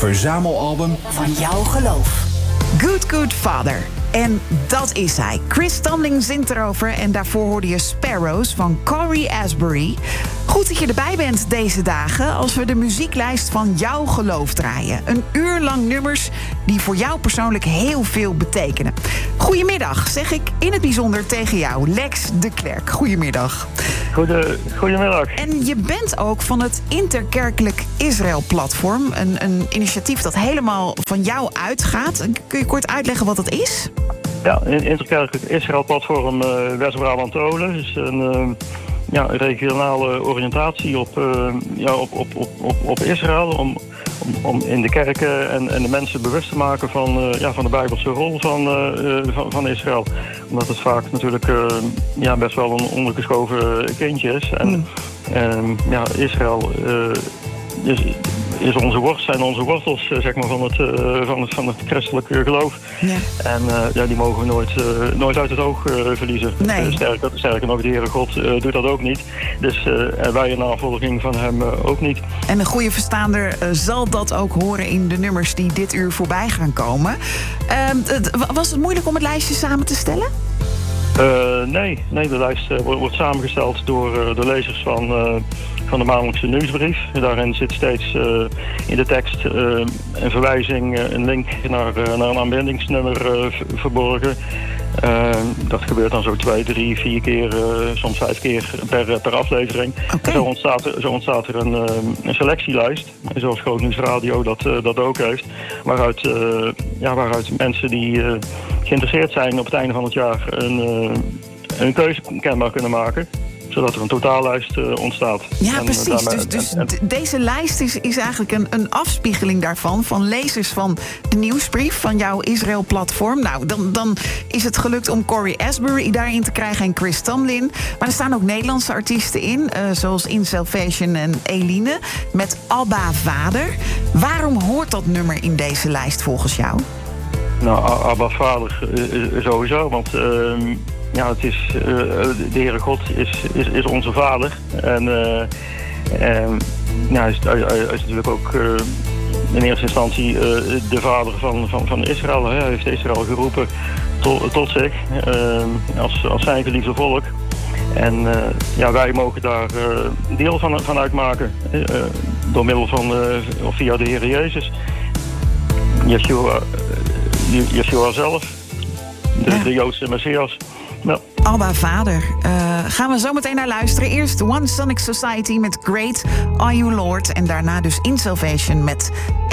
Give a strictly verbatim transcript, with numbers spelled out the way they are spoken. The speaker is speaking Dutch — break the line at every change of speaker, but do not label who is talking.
verzamelalbum
van jouw geloof.
Good Good Father. En dat is hij. Chris Tomlin zingt erover. En daarvoor hoorde je Sparrows van Cory Asbury. Goed dat je erbij bent deze dagen als we de muzieklijst van jouw geloof draaien. Een uur lang nummers die voor jou persoonlijk heel veel betekenen. Goedemiddag, zeg ik in het bijzonder tegen jou, Lex de Klerk. Goedemiddag.
Goede, goedemiddag.
En je bent ook van het Interkerkelijk Israël-platform. Een, een initiatief dat helemaal van jou uitgaat. Kun je kort uitleggen wat dat is?
Ja, Interkerkelijk Israël-platform uh, West-Brabant-Olen is een uh, ja, regionale oriëntatie op, uh, ja, op, op, op, op, op Israël. Om, om, om in de kerken en, en de mensen bewust te maken van, uh, ja, van de Bijbelse rol van, uh, van, van Israël. Omdat het vaak natuurlijk uh, ja, best wel een ondergeschoven kindje is. En mm. uh, ja, Israël uh, is... Is onze wortels, zijn onze wortels zeg maar, van, het, uh, van, het, van het christelijke geloof. Ja. En uh, ja, die mogen we nooit, uh, nooit uit het oog uh, verliezen.
Nee.
Uh, sterker, sterker nog, de Heere God uh, doet dat ook niet. Dus uh, en wij in navolging van hem uh, ook niet.
En een goede verstaander uh, zal dat ook horen in de nummers die dit uur voorbij gaan komen. Uh, was het moeilijk om het lijstje samen te stellen?
Uh, nee, nee, de lijst uh, wordt samengesteld door uh, de lezers van, uh, van de maandelijkse nieuwsbrief. Daarin zit steeds uh, in de tekst uh, een verwijzing, uh, een link naar, uh, naar een aanbindingsnummer uh, verborgen. Uh, dat gebeurt dan zo twee, drie, vier keer, uh, soms vijf keer per, per aflevering. Okay. En zo ontstaat er, zo ontstaat er een, uh, een selectielijst, zoals Groot Nieuws Radio dat, uh, dat ook heeft. Waaruit, uh, ja, waaruit mensen die uh, geïnteresseerd zijn op het einde van het jaar een, uh, een keuze kenbaar kunnen maken. Zodat er een totaallijst uh, ontstaat.
Ja,
en,
precies.
daarmee,
dus dus
en, en,
deze lijst is, is eigenlijk een, een afspiegeling daarvan. Van lezers van de nieuwsbrief van jouw Israël-platform. Nou, dan, dan is het gelukt om Cory Asbury daarin te krijgen en Chris Tomlin. Maar er staan ook Nederlandse artiesten in. Uh, zoals In Salvation en Eline. Met Abba Vader. Waarom hoort dat nummer in deze lijst volgens jou?
Nou, Abba Vader uh, sowieso. Want... Uh, Ja, het is, uh, de Heere God is, is, is onze vader. En uh, um, ja, hij, is, hij, hij is natuurlijk ook uh, in eerste instantie uh, de vader van, van, van Israël. Hè. Hij heeft Israël geroepen tot, tot zich uh, als, als zijn geliefde volk. En uh, ja, wij mogen daar uh, deel van, van uitmaken. Uh, door middel van, uh, of via de Heere Jezus. Yeshua, uh, Yeshua zelf. De, ja. de Joodse Messias. Ja.
Abba Vader. Uh, gaan we zo meteen naar luisteren. Eerst One Sonic Society met Great Are You Lord. En daarna dus In Salvation met